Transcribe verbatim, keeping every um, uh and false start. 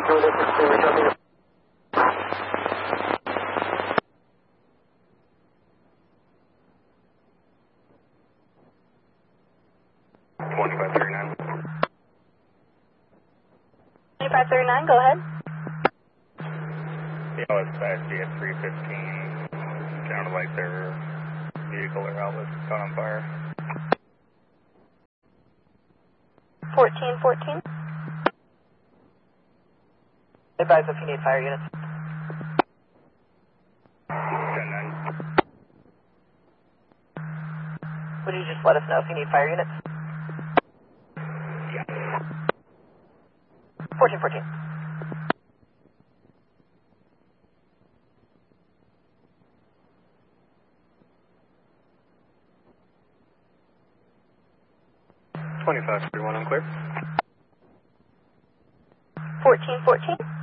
two, this is two, show me the... twenty-five thirty-nine. twenty-five thirty-nine, go ahead. The L S I C at three fifteen. Sounded like their vehicle or outlet caught on fire. fourteen fourteen. Advise if you need fire units. ten nine. Would you just let us know if you need fire units? Yeah. fourteen fourteen. twenty-five thirty-one, I'm clear. fourteen fourteen.